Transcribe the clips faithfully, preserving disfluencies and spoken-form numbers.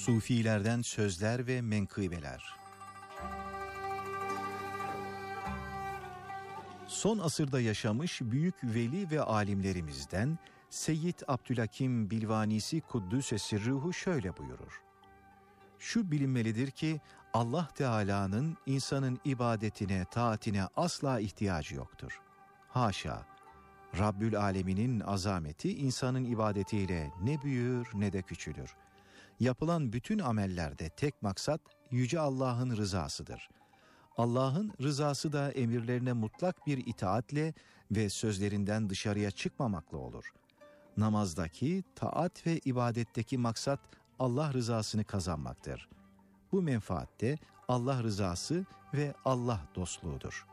Sufilerden sözler ve menkıbeler. Son asırda yaşamış büyük veli ve alimlerimizden Seyyid Abdülhakim Bilvanisi Kuddüs-i Sirruhu şöyle buyurur: Şu bilinmelidir ki Allah Teala'nın insanın ibadetine, taatine asla ihtiyacı yoktur. Haşa! Rabbül Alemin'in azameti insanın ibadetiyle ne büyür ne de küçülür. Yapılan bütün amellerde tek maksat Yüce Allah'ın rızasıdır. Allah'ın rızası da emirlerine mutlak bir itaatle ve sözlerinden dışarıya çıkmamakla olur. Namazdaki, taat ve ibadetteki maksat Allah rızasını kazanmaktır. Bu menfaat de Allah rızası ve Allah dostluğudur.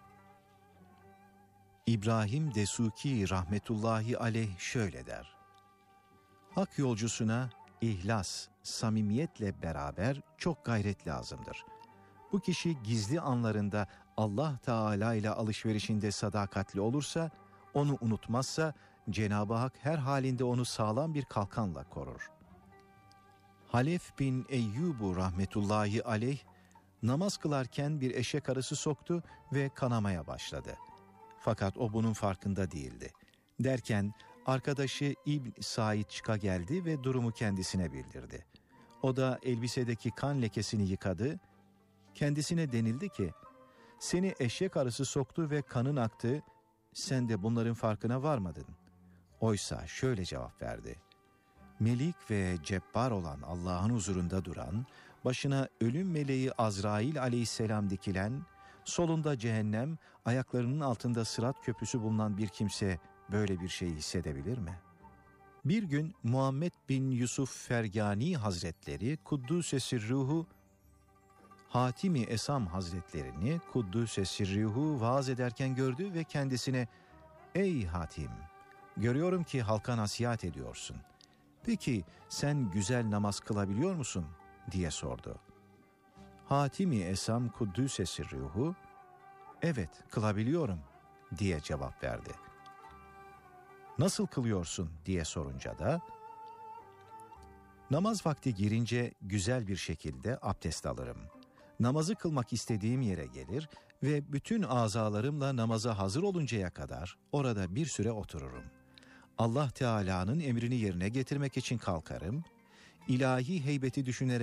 İbrahim Desuki rahmetullahi aleyh şöyle der: Hak yolcusuna ihlas, samimiyetle beraber çok gayret lazımdır. Bu kişi gizli anlarında Allah Teala ile alışverişinde sadakatli olursa, onu unutmazsa Cenab-ı Hak her halinde onu sağlam bir kalkanla korur. Halef bin Eyyubu rahmetullahi aleyh namaz kılarken bir eşek arısı soktu ve kanamaya başladı. Fakat o bunun farkında değildi. Derken arkadaşı İbn Said çıka geldi ve durumu kendisine bildirdi. O da elbisedeki kan lekesini yıkadı. Kendisine denildi ki, seni eşek arısı soktu ve kanın aktı, sen de bunların farkına varmadın. Oysa şöyle cevap verdi: Melik ve cebbar olan Allah'ın huzurunda duran, başına ölüm meleği Azrail aleyhisselam dikilen, solunda cehennem, ayaklarının altında sırat köprüsü bulunan bir kimse böyle bir şeyi hissedebilir mi? Bir gün Muhammed bin Yusuf Fergani Hazretleri Kuddüs-i Sirruhu, Hatimi Esam Hazretlerini Kuddüs-i Sirruhu vaaz ederken gördü ve kendisine, ''Ey Hatim, görüyorum ki halka nasihat ediyorsun. Peki sen güzel namaz kılabiliyor musun?'' diye sordu. Hatimi Esam Kuddüs-i Sirruhu, ''Evet, kılabiliyorum.'' diye cevap verdi. ''Nasıl kılıyorsun?'' diye sorunca da, ''Namaz vakti girince güzel bir şekilde abdest alırım. Namazı kılmak istediğim yere gelir ve bütün azalarımla namaza hazır oluncaya kadar orada bir süre otururum. Allah Teala'nın emrini yerine getirmek için kalkarım, ilahi heybeti düşünerek